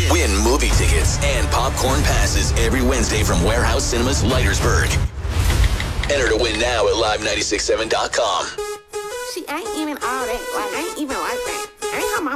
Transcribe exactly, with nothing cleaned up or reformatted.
Win movie tickets and popcorn passes every Wednesday from Warehouse Cinemas, Leitersburg. Enter to win now at live nine six seven dot com. See, I ain't even all that. Like, I ain't even like that. I ain't how my